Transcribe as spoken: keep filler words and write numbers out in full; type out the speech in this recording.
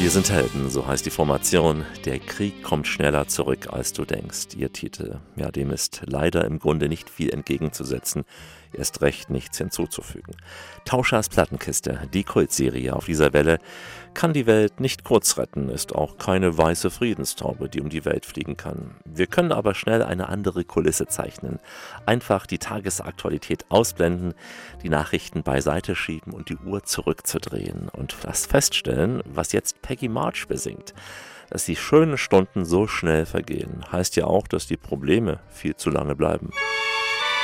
Wir sind Helden, so heißt die Formation. Der Krieg kommt schneller zurück, als du denkst. Ihr Titel, ja, dem ist leider im Grunde nicht viel entgegenzusetzen, erst recht nichts hinzuzufügen. Tauschers Plattenkiste, die Kultserie auf dieser Welle, kann die Welt nicht kurz retten, ist auch keine weiße Friedenstaube, die um die Welt fliegen kann. Wir können aber schnell eine andere Kulisse zeichnen. Einfach die Tagesaktualität ausblenden, die Nachrichten beiseite schieben und die Uhr zurückzudrehen und das feststellen, was jetzt Peggy March besingt. Dass die schönen Stunden so schnell vergehen, heißt ja auch, dass die Probleme viel zu lange bleiben.